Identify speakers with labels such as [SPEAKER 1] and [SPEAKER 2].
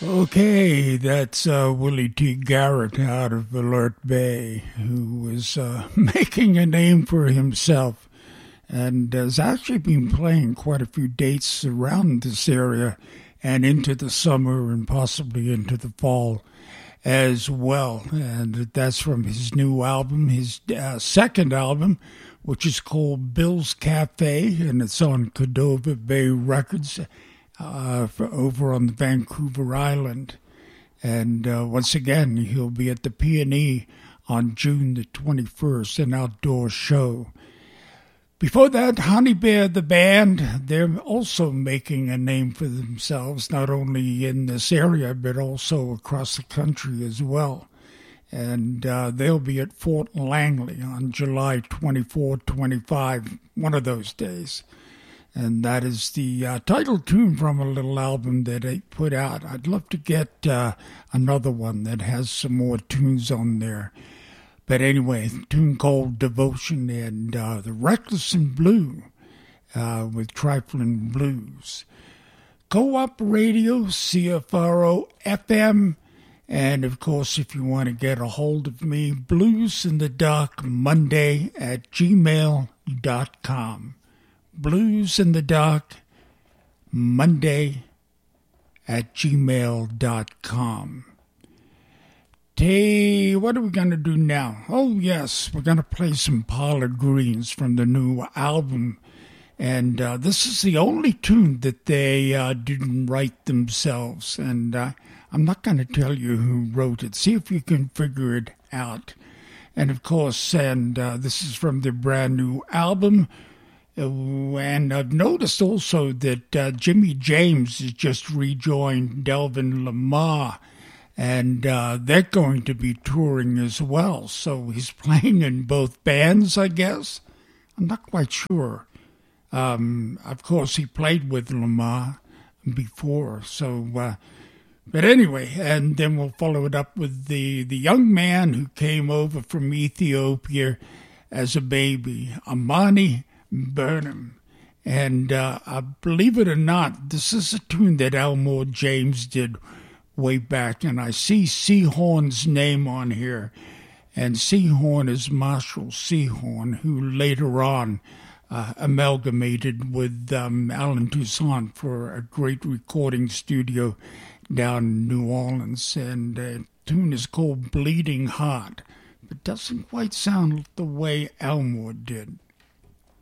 [SPEAKER 1] Okay, that's Willie T. Garrett out of Alert Bay, who was making a name for himself and has actually been playing quite a few dates around this area and into the summer and possibly into the fall as well. And that's from his new album, his second album, which is called Bill's Cafe, and it's on Cordova Bay Records. Over on the Vancouver Island. And once again, he'll be at the P&E on June the 21st, an outdoor show. Before that, Honey Bear, the band, they're also making a name for themselves, not only in this area, but also across the country as well. And they'll be at Fort Langley on July 24, 25, one of those days. And that is the title tune from a little album that they put out. I'd love to get another one that has some more tunes on there. But anyway, the tune called Devotion and The Reckless and Blue with Trifling Blues. Co-op Radio, CFRO FM. And of course, if you want to get a hold of me, bluesinthedarkmonday@gmail.com. bluesinthedarkmonday@gmail.com. Hey, what are we going to do now? Oh, yes, we're going to play some Pollard Greens from the new album. And this is the only tune that they didn't write themselves. And I'm not going to tell you who wrote it. See if you can figure it out. And of course, this is from the brand new album. And I've noticed also that Jimmy James has just rejoined Delvin Lamar, and they're going to be touring as well. So he's playing in both bands, I guess. I'm not quite sure. Of course, he played with Lamar before. So, but anyway, and then we'll follow it up with the young man who came over from Ethiopia as a baby, Amani Burnham. And believe it or not, this is a tune that Elmore James did way back, and I see Seahorn's name on here, and Seahorn is Marshall Seahorn, who later on amalgamated with Alan Toussaint for a great recording studio down in New Orleans, and the tune is called Bleeding Heart, but doesn't quite sound the way Elmore did.